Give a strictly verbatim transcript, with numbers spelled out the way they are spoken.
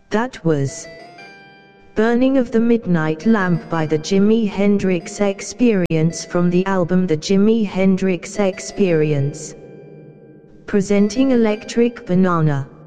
That was Burning of the Midnight Lamp by the Jimi Hendrix Experience from the album The Jimi Hendrix Experience. Presenting Electric Banana.